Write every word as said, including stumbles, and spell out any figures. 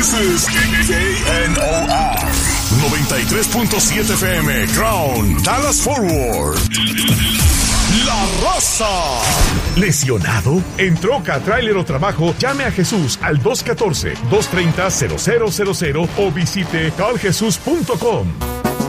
This is K N O R noventa y tres punto siete F M, Crown, Dallas Forward. La Raza. ¿Lesionado? ¿En troca, tráiler o trabajo? Llame a Jesús al dos uno cuatro, dos tres cero, cero cero cero cero o visite call jesus punto com.